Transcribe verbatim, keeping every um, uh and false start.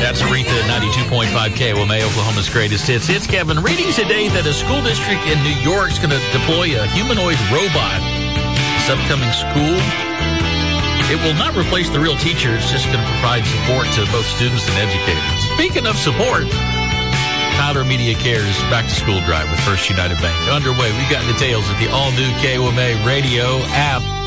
That's Aretha at ninety-two point five K O M A, Oklahoma's greatest hits. It's Kevin. Reading today that a school district in New York is going to deploy a humanoid robot this upcoming school. It will not replace the real teacher. It's just going to provide support to both students and educators. Speaking of support, Tyler Media Cares Back to School Drive with First United Bank underway. We've got details at the all-new K O M A radio app.